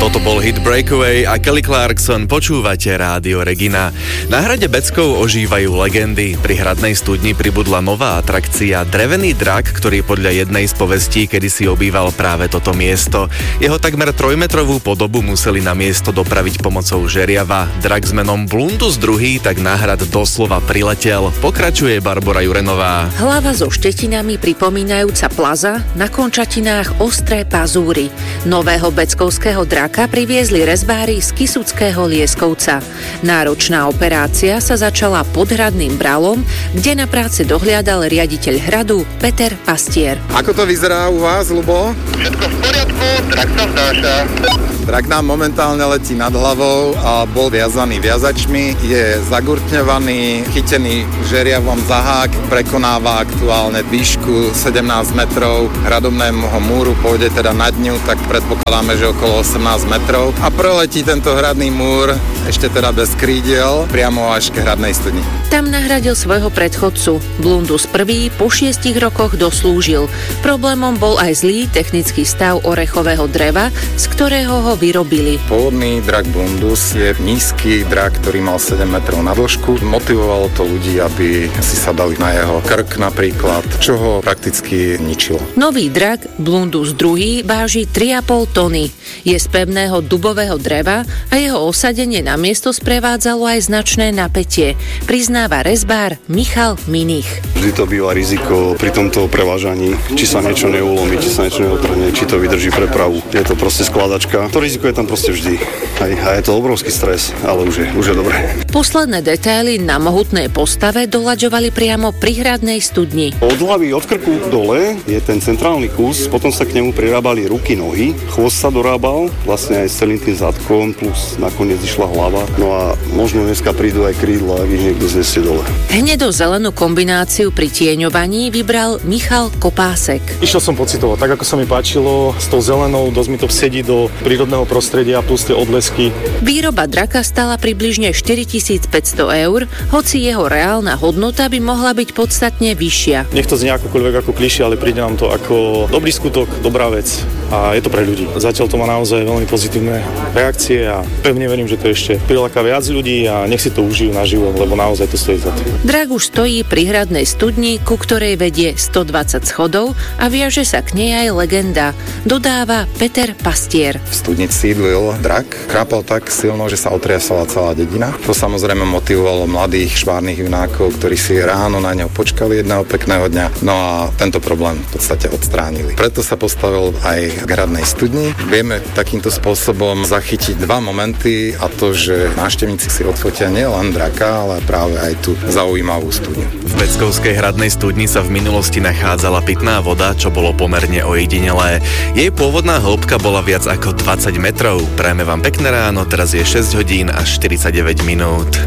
Toto bol hit Breakaway a Kelly Clarkson, počúvate Rádio Regina. Na hrade Beckov ožívajú legendy. Pri hradnej studni pribudla nová atrakcia, drevený drak, ktorý podľa jednej z povestí kedysi obýval práve toto miesto. Jeho takmer 3-metrovú podobu museli na miesto dopraviť pomocou žeriava. Drak s menom Blundus II tak na hrad doslova priletel. Pokračuje Barbora Jurenová. Hlava so štetinami pripomínajúca plaza, na končatinách ostré pazúry. Nového beckovského draka priviezli rezbári z Kysuckého Lieskovca. Náročná operácia sa začala pod hradným bralom, kde na práce dohliadal riaditeľ hradu Peter Pastier. Ako to vyzerá u vás, Ľubo? Všetko v poriadku, drak sa vznáša. Drak nám momentálne letí nad hlavou a bol viazaný viazačmi, je zagurtňovaný, chytený žeriavom za hák, prekonáva aktuálne výšku 17 metrov hradobného múru, pôjde teda nad ňu, tak predpokladáme, že okolo 18 metrov a preletí tento hradný múr, ešte teda bez krídiel, priamo až k hradnej studni. Tam nahradil svojho predchodcu. Blundus I po 6 rokoch doslúžil. Problémom bol aj zlý technický stav orechového dreva, z ktorého ho vyrobili. Pôvodný drak Blundus je nízky drak, ktorý mal 7 metrov na dĺžku. Motivovalo to ľudí, aby si sadali na jeho krk napríklad, čo ho prakticky ničilo. Nový drak Blundus II váži 3,5 tony. Je z pevného dubového dreva a jeho osadenie na miesto sprevádzalo aj značné napätie, priznáva rezbár Michal Minich. Vždy to býva riziko pri tomto prevážaní, či sa niečo neulomí, či sa niečo neotrhne, či to vydrží prepravu. Je to proste skladačka. To riziko je tam proste vždy. A je to obrovský stres, ale už je dobré. Posledné detaily na mohutnej postave doľaďovali priamo pri hradnej studni. Od hlavy, od krku dole je ten centrálny kus, potom sa k nemu prirábali ruky, nohy, chvost sa dorábal, vlastne aj s celým tým zadkom, plus nakoniec išla hlava. No a možno dneska prídu aj krídla, ak ich niekto znesie dole. Hnedo-zelenú kombináciu pri tieňovaní vybral Michal Kopásek. Išiel som pocitovo, tak ako sa mi páčilo, s tou zelenou, dosť mi to sedí do prírodného prostredia plus tie odlesky. Výroba draka stála približne 4500 eur, hoci jeho reálna hodnota by mohla byť podstatne vyššia. Nech to znie akokoľvek ako klišé, ale príde nám to ako dobrý skutok, dobrá vec a je to pre ľudí. Zatiaľ to má naozaj veľmi pozitívne reakcie a pevne verím, že to ešte priláka viac ľudí a nech si to užijú naživo, lebo naozaj to stojí za to. Drak už stojí pri hradnej studni, ku ktorej vedie 120 schodov a viaže sa k nej aj legenda, dodáva Peter Pastier. V studni sídlil drak, chrápal tak silno, že sa otriasala celá dedina. To samozrejme motivovalo mladých švárnych junákov, ktorí si ráno na ňo počkali jedného pekného dňa. No a tento problém v podstate odstránili. Preto sa postavil aj k hradnej studni. Vieme takýmto spôsobom zachytiť dva momenty a to, že návštevníci si odfotia nielen draka, ale práve aj tú zaujímavú studňu. V Beckovskej hradnej studni sa v minulosti nachádzala pitná voda, čo bolo pomerne ojedinelé. Jej pôvodná hĺbka bola viac ako 20 metrov. Prajeme vám pekné ráno, teraz je 6 hodín a 49 minút.